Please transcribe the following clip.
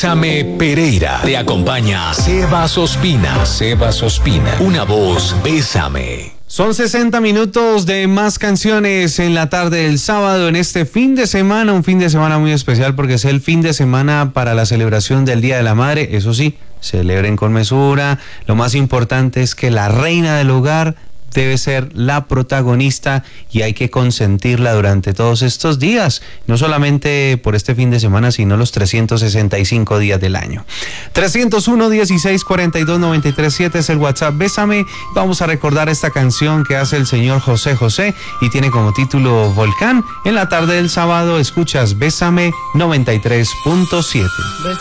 Bésame Pereira. Te acompaña Sebas Ospina. Sebas Ospina. Una voz, bésame. Son 60 minutos de más canciones en la tarde del sábado, en este fin de semana, un fin de semana muy especial porque es el fin de semana para la celebración del Día de la Madre. Eso sí, celebren con mesura. Lo más importante es que la reina del hogar debe ser la protagonista y hay que consentirla durante todos estos días, no solamente por este fin de semana, sino los 365 días del año. 301-1642-937 es el WhatsApp. Bésame. Vamos a recordar esta canción que hace el señor José José y tiene como título Volcán. En la tarde del sábado escuchas Bésame 93.7.